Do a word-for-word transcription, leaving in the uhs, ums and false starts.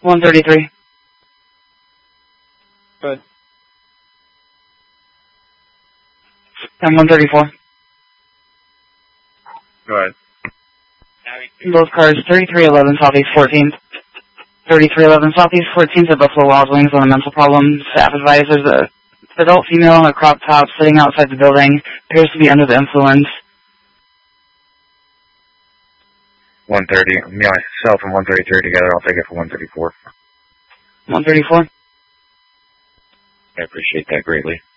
one thirty-three. Good. And one thirty-four. Go ahead. Both cars, thirty-three eleven Southeast fourteenth. thirty-three eleven Southeast fourteenth at Buffalo Wild Wings on a mental problem. Staff advisors, a adult female in a crop top sitting outside the building, appears to be under the influence. one thirty. Me, myself, and one thirty-three together. I'll take it for one thirty-four. one thirty-four. I appreciate that greatly.